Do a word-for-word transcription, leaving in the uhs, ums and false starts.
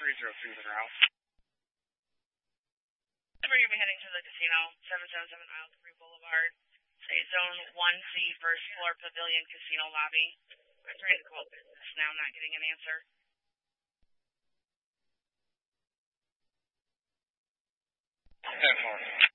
three zero two is en route. We're going to be heading to the casino, seven seven seven Isle Capri Boulevard. Say Zone one C, first floor Pavilion Casino lobby. I'm trying to call business now, not getting an answer. ten four.